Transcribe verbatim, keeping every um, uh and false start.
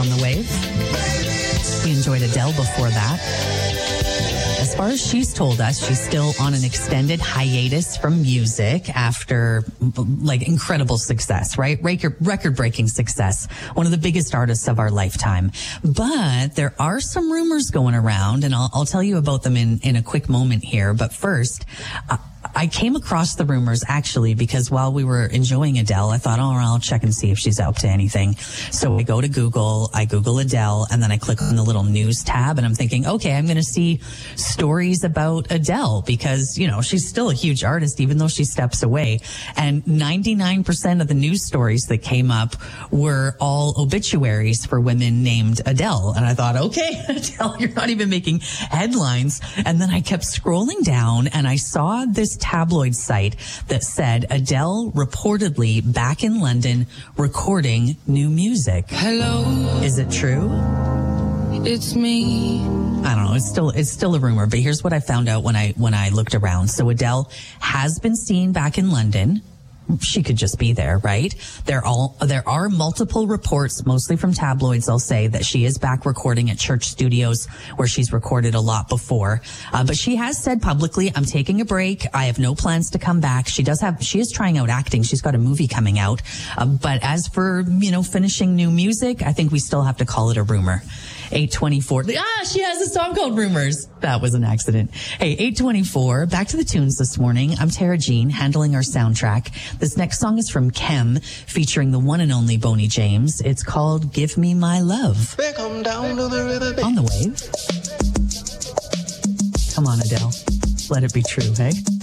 on the Wave. We enjoyed Adele before that. As far as she's told us, she's still on an extended hiatus from music after like incredible success, right? Record-breaking success. One of the biggest artists of our lifetime. But there are some rumors going around, and I'll, I'll tell you about them in, in a quick moment here. But first, uh, I came across the rumors actually because while we were enjoying Adele, I thought, oh, I'll check and see if she's up to anything. So I go to Google, I Google Adele, and then I click on the little news tab, and I'm thinking, okay, I'm going to see stories about Adele because, you know, she's still a huge artist even though she steps away. And ninety-nine percent of the news stories that came up were all obituaries for women named Adele. And I thought, okay, Adele, you're not even making headlines. And then I kept scrolling down and I saw this tabloid site that said Adele reportedly back in London recording new music. Hello. Is it true? It's me. I don't know. It's still, it's still a rumor, but here's what I found out when I, when I looked around. So Adele has been seen back in London. She could just be there, right? There all there are multiple reports, mostly from tabloids, I'll say, that she is back recording at Church Studios where she's recorded a lot before. Uh, but she has said publicly, I'm taking a break. I have no plans to come back. She does have, she is trying out acting. She's got a movie coming out. Uh, but as for, you know, finishing new music, I think we still have to call it a rumor. eight twenty-four. Ah, she has a song called Rumors. That was an accident. Hey, eight twenty-four. Back to the tunes this morning. I'm Tara Jean, handling our soundtrack. This next song is from Kem, featuring the one and only Boney James. It's called Give Me My Love. Come down to the river. On the Wave. Come on, Adele. Let it be true, hey?